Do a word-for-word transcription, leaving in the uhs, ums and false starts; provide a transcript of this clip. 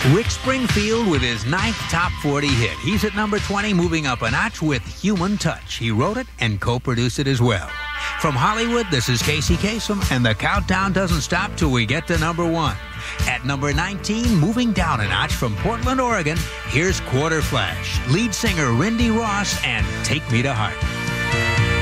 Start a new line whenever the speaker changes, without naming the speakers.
Rick Springfield with his ninth top forty hit. He's at number twenty, moving up a notch with Human Touch. He wrote it and co-produced it as well. From Hollywood, this is Casey Kasem, and the countdown doesn't stop till we get to number one. At number nineteen, moving down a notch from Portland, Oregon, here's Quarter Flash, lead singer Rindy Ross, and Take Me to Heart.